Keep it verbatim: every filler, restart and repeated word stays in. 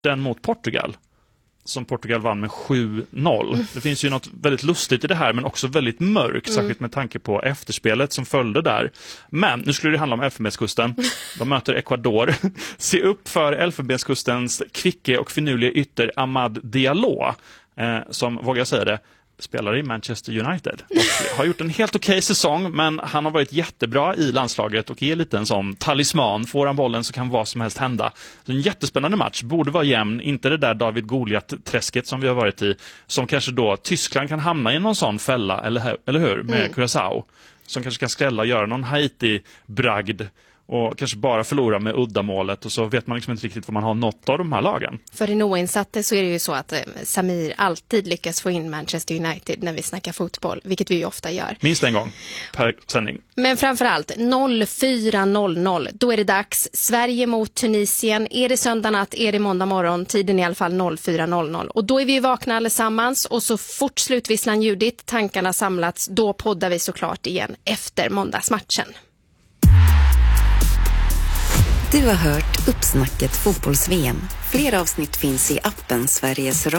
den mot Portugal, som Portugal vann med sju noll. Mm. Det finns ju något väldigt lustigt i det här, men också väldigt mörkt, mm. särskilt med tanke på efterspelet som följde där. Men nu skulle det handla om Elfenbenskusten. De möter Ecuador. Se upp för Elfenbenskustens kvicke och finurliga ytter Amad Diallo, eh, som, vågar jag säga det, spelar i Manchester United och har gjort en helt okej säsong, men han har varit jättebra i landslaget och är lite en sån talisman. Får han bollen så kan vad som helst hända. Så en jättespännande match, borde vara jämn, inte det där David Goliat-träsket som vi har varit i, som kanske då Tyskland kan hamna i någon sån fälla, eller, eller hur, med mm. Curaçao, som kanske kan skrälla och göra någon Haiti-bragd och kanske bara förlora med uddamålet, och så vet man liksom inte riktigt vad man har nått av de här lagen. För den oinsatte så är det ju så att eh, Samir alltid lyckas få in Manchester United när vi snackar fotboll, vilket vi ju ofta gör. Minst en gång per sändning. Men framförallt noll fyra noll noll, då är det dags. Sverige mot Tunisien. Är det söndag natt, är det måndag morgon, tiden är i alla fall noll fyra noll noll. Och då är vi ju vakna allesammans, och så fort slutvisslan ljudit, tankarna samlats, då poddar vi såklart igen efter måndagsmatchen. Du har hört Uppsnacket fotbolls-V M. Fler avsnitt finns i appen Sveriges Radio.